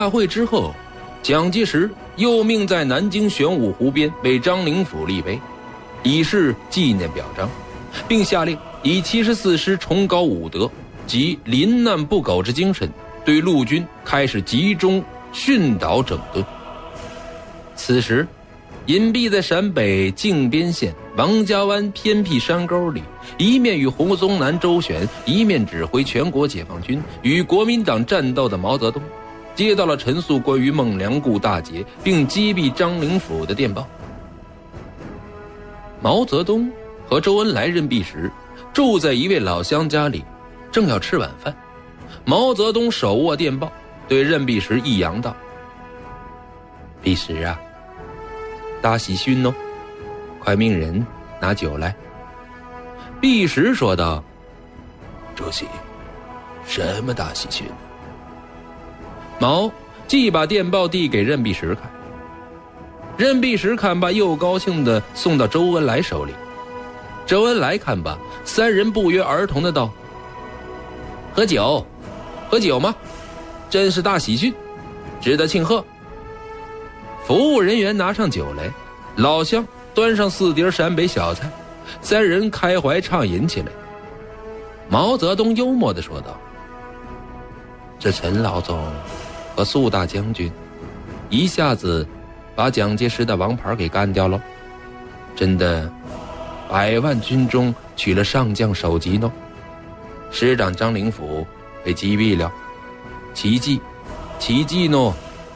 大会之后，蒋介石又命在南京玄武湖边为张灵甫立碑，以示纪念表彰，并下令以74师崇高武德及临难不苟之精神，对陆军开始集中训导整顿。此时，隐蔽在陕北靖边县王家湾偏僻山沟里，一面与胡宗南周旋，一面指挥全国解放军与国民党战斗的毛泽东，接到了陈述关于孟良崮大捷并击毙张灵甫的电报。毛泽东和周恩来、任弼时住在一位老乡家里，正要吃晚饭。毛泽东手握电报，对任弼时一扬道：“弼时啊，大喜讯哦，快命人拿酒来。”弼时说道：“ 主席，什么大喜讯？” 毛既把电报递给任弼时看，任弼时看罢又高兴地送到周恩来手里。周恩来看罢，三人不约而同地道：“喝酒，喝酒吗？真是大喜讯，值得庆贺。”服务人员拿上酒来，老乡端上4碟陕北小菜，三人开怀畅饮起来。毛泽东幽默地说道：“这陈老总和苏大将军一下子把蒋介石的王牌给干掉了，真的100万军中取了上将首级呢。师长张灵甫被击毙了，奇迹，奇迹呢。”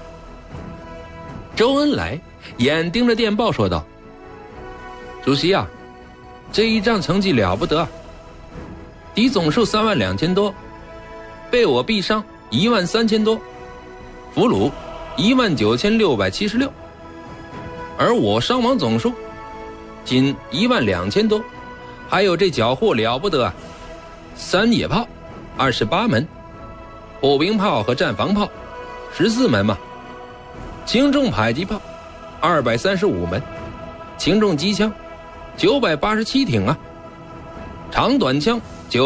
周恩来眼盯着电报说道：“主席啊，这一仗成绩了不得，敌总数3万2千多，被我毙伤1万3千多，俘虏19676，而我伤亡总数仅1万2千多，还有这缴获了不得啊！3野炮28门，步兵炮和战防炮14门嘛，轻重迫击炮235门，轻重机枪987挺啊，长短枪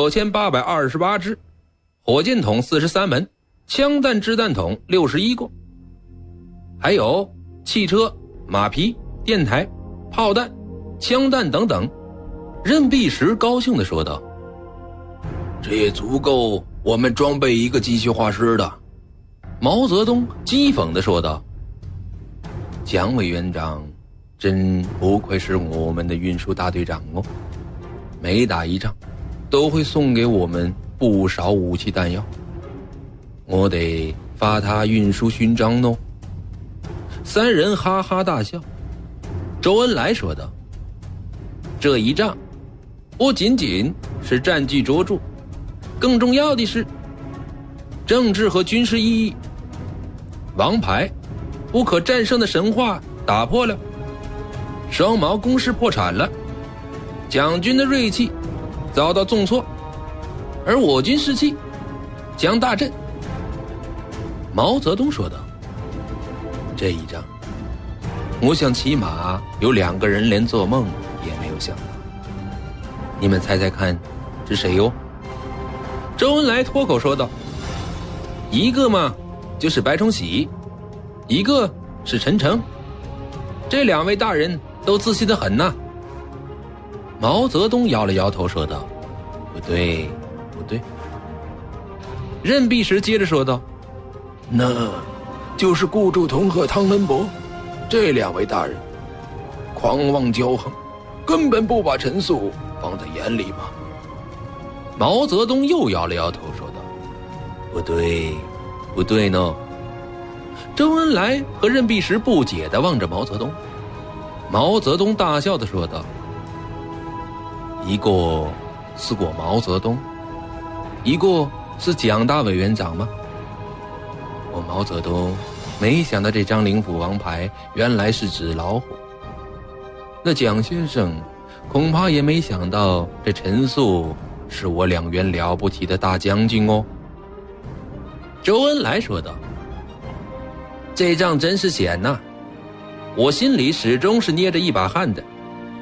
9828支，火箭筒43门，枪弹掷弹筒61个，还有汽车、马匹、电台、炮弹、枪弹等等。”任弼时高兴地说道：“ 这也足够我们装备一个机械化师的。” 毛泽东讥讽地说道：“蒋委员长真不愧是我们的运输大队长哦，每打一仗都会送给我们不少武器弹药，我得发他运输勋章哦。”三人哈哈大笑。周恩来说道：“这一仗不仅仅是战绩卓著，更重要的是政治和军事意义。王牌不可战胜的神话打破了，双毛攻势破产了，蒋军的锐气遭到重挫，而我军士气将大振。”毛泽东说道：“这一仗，我想起码有2个人连做梦也没有想到，你们猜猜看是谁哟？”周恩来脱口说道：“一个嘛就是白崇禧，一个是陈诚，这2位大人都自信得很呐。”毛泽东摇了摇头说道：“不对，不对。”任弼时接着说道：“ 那就是顾祝同和汤恩伯，这2位大人狂妄骄横，根本不把陈粟放在眼里嘛。” 毛泽东又摇了摇头说道：“不对，不对呢。”周恩来和任弼时不解地望着毛泽东。毛泽东大笑地说道：“一个是我毛泽东，一个是蒋大委员长吗？我毛泽东没想到这张灵甫王牌原来是纸老虎，那蒋先生恐怕也没想到这陈粟是我2员了不起的大将军哦。”周恩来说道：“这仗真是险呐，我心里始终是捏着一把汗的。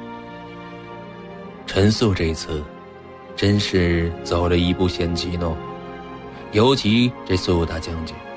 陈粟这次真是走了一步险棋呢，尤其这苏大将军